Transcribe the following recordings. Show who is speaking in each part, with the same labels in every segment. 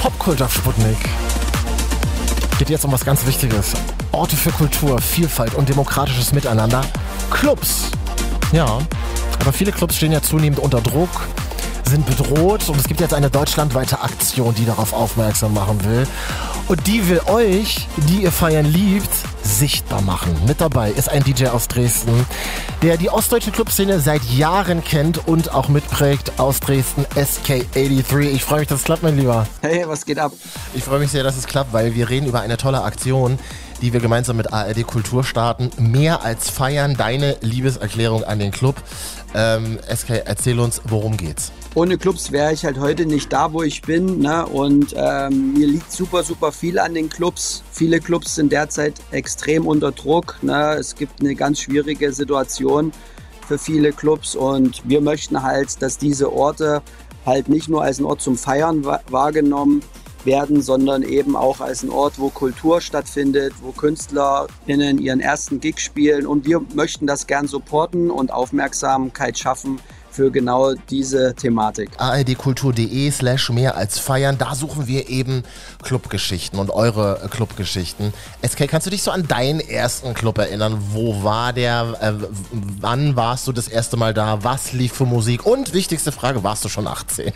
Speaker 1: Popkultur-Sputnik. Geht jetzt um was ganz Wichtiges. Orte für Kultur, Vielfalt und demokratisches Miteinander. Clubs. Ja, aber viele Clubs stehen ja zunehmend unter Druck, sind bedroht und es gibt jetzt eine deutschlandweite Aktion, die darauf aufmerksam machen will. Und die will euch, die ihr feiern liebt, sichtbar machen. Mit dabei ist ein DJ aus Dresden, der die ostdeutsche Clubszene seit Jahren kennt und auch mitprägt aus Dresden, SK83. Ich freue mich, dass es klappt, mein Lieber.
Speaker 2: Hey, was geht ab?
Speaker 1: Ich freue mich sehr, dass es klappt, weil wir reden über eine tolle Aktion, die wir gemeinsam mit ARD Kultur starten. Mehr als feiern, deine Liebeserklärung an den Club. SK, erzähl uns, worum geht's?
Speaker 2: Ohne Clubs wäre ich halt heute nicht da, wo ich bin, ne? Und mir liegt super viel an den Clubs. Viele Clubs sind derzeit extrem unter Druck, ne? Es gibt eine ganz schwierige Situation für viele Clubs und wir möchten halt, dass diese Orte halt nicht nur als ein Ort zum Feiern wahrgenommen werden, sondern eben auch als ein Ort, wo Kultur stattfindet, wo KünstlerInnen ihren ersten Gig spielen und wir möchten das gern supporten und Aufmerksamkeit schaffen für genau diese Thematik.
Speaker 1: ardkultur.de/mehr als feiern, da suchen wir eben Clubgeschichten und eure Clubgeschichten. SK, kannst du dich so an deinen ersten Club erinnern? Wo war der? Wann warst du das erste Mal da? Was lief für Musik? Und wichtigste Frage, warst du schon 18?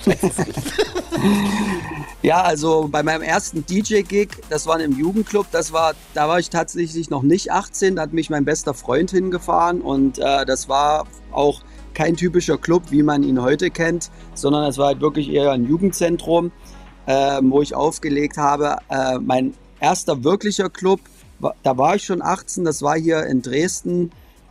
Speaker 2: Ja, also bei meinem ersten DJ-Gig, das war im Jugendclub, da war ich tatsächlich noch nicht 18, da hat mich mein bester Freund hingefahren und das war auch kein typischer Club, wie man ihn heute kennt, sondern es war halt wirklich eher ein Jugendzentrum, wo ich aufgelegt habe. Mein erster wirklicher Club, da war ich schon 18, das war hier in Dresden.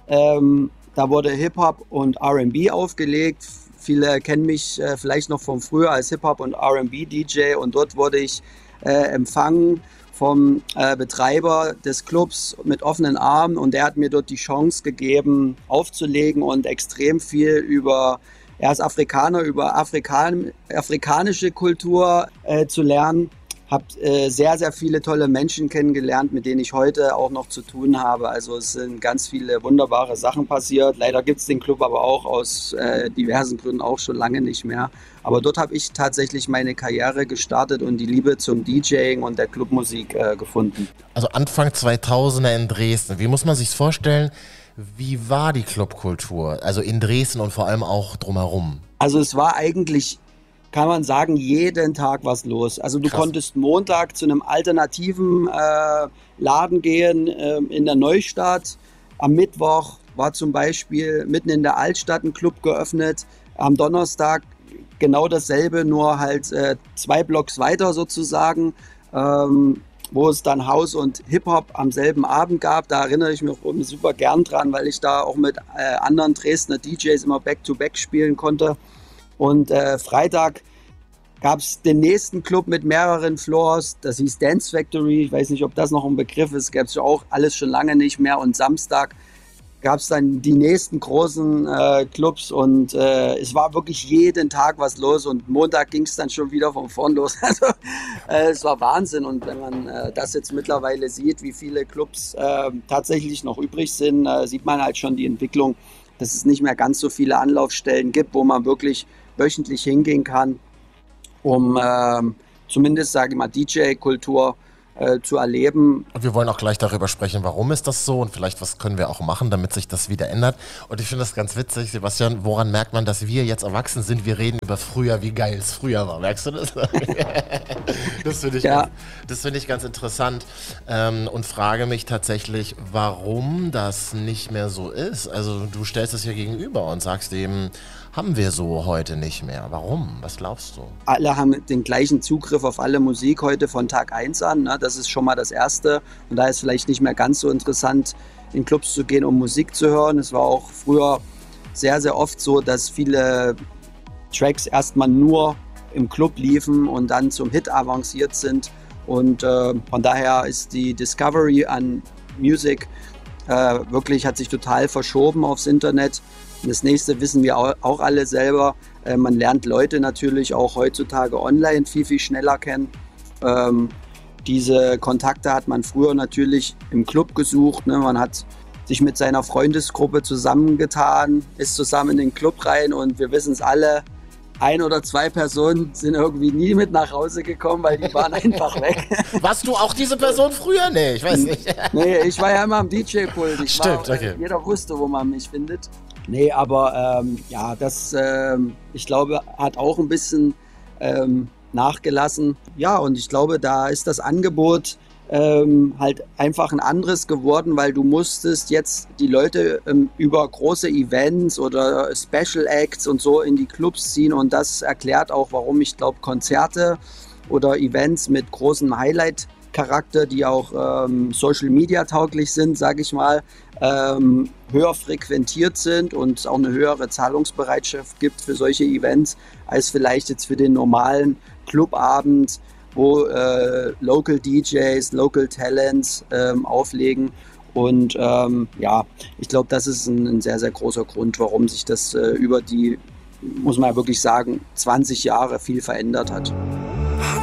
Speaker 2: Da wurde Hip-Hop und R&B aufgelegt. Viele kennen mich vielleicht noch von früher als Hip-Hop und R&B-DJ und dort wurde ich empfangen vom Betreiber des Clubs mit offenen Armen und der hat mir dort die Chance gegeben, aufzulegen und extrem viel er ist Afrikaner, über afrikanische Kultur zu lernen. Habe sehr viele tolle Menschen kennengelernt, mit denen ich heute auch noch zu tun habe. Also es sind ganz viele wunderbare Sachen passiert. Leider gibt es den Club aber auch aus diversen Gründen auch schon lange nicht mehr. Aber dort habe ich tatsächlich meine Karriere gestartet und die Liebe zum DJing und der Clubmusik gefunden.
Speaker 1: Also Anfang 2000er in Dresden. Wie muss man sich's vorstellen? Wie war die Clubkultur? Also in Dresden und vor allem auch drumherum.
Speaker 2: Also es war eigentlich, kann man sagen, jeden Tag was los. Also du konntest Montag zu einem alternativen Laden gehen in der Neustadt. Am Mittwoch war zum Beispiel mitten in der Altstadt ein Club geöffnet. Am Donnerstag genau dasselbe, nur halt 2 Blocks weiter sozusagen, wo es dann House und Hip-Hop am selben Abend gab. Da erinnere ich mich super gern dran, weil ich da auch mit anderen Dresdner DJs immer Back-to-Back spielen konnte. Und Freitag gab es den nächsten Club mit mehreren Floors, das hieß Dance Factory, ich weiß nicht, ob das noch ein Begriff ist, gab es ja auch alles schon lange nicht mehr und Samstag gab es dann die nächsten großen Clubs und es war wirklich jeden Tag was los und Montag ging es dann schon wieder von vorn los, also es war Wahnsinn und wenn man das jetzt mittlerweile sieht, wie viele Clubs tatsächlich noch übrig sind, sieht man halt schon die Entwicklung, dass es nicht mehr ganz so viele Anlaufstellen gibt, wo man wirklich wöchentlich hingehen kann, um zumindest, sage ich mal, DJ-Kultur zu erleben.
Speaker 1: Und wir wollen auch gleich darüber sprechen, warum ist das so und vielleicht was können wir auch machen, damit sich das wieder ändert. Und ich finde das ganz witzig, Sebastian, woran merkt man, dass wir jetzt erwachsen sind? Wir reden über früher, wie geil es früher war. Merkst du das? Das finde ich ganz interessant und frage mich tatsächlich, warum das nicht mehr so ist. Also du stellst es hier gegenüber und sagst eben, haben wir so heute nicht mehr. Warum? Was glaubst du?
Speaker 2: Alle haben den gleichen Zugriff auf alle Musik heute von Tag 1 an. Ne? Das ist schon mal das Erste. Und da ist vielleicht nicht mehr ganz so interessant, in Clubs zu gehen, um Musik zu hören. Es war auch früher sehr oft so, dass viele Tracks erstmal nur im Club liefen und dann zum Hit avanciert sind. Und von daher ist die Discovery an Music wirklich hat sich total verschoben aufs Internet. Und das nächste wissen wir auch alle selber. Man lernt Leute natürlich auch heutzutage online viel schneller kennen. Diese Kontakte hat man früher natürlich im Club gesucht. Ne? Man hat sich mit seiner Freundesgruppe zusammengetan, ist zusammen in den Club rein und wir wissen es alle, 1 oder 2 Personen sind irgendwie nie mit nach Hause gekommen, weil die waren einfach weg.
Speaker 1: Warst du auch diese Person früher? Nee, ich weiß nicht.
Speaker 2: Nee, ich war ja immer am DJ-Pult.
Speaker 1: Stimmt, okay.
Speaker 2: Jeder wusste, wo man mich findet. Nee, aber ja, das, ich glaube, hat auch ein bisschen nachgelassen. Ja, und ich glaube, da ist das Angebot halt einfach ein anderes geworden, weil du musstest jetzt die Leute über große Events oder Special Acts und so in die Clubs ziehen, und das erklärt auch, warum ich glaube, Konzerte oder Events mit großem Highlight-Charakter, die auch Social Media tauglich sind, sage ich mal, höher frequentiert sind und es auch eine höhere Zahlungsbereitschaft gibt für solche Events, als vielleicht jetzt für den normalen Clubabend, wo Local DJs, Local Talents auflegen. Und ja, ich glaube, das ist ein sehr, sehr großer Grund, warum sich das über die, muss man ja wirklich sagen, 20 Jahre viel verändert hat.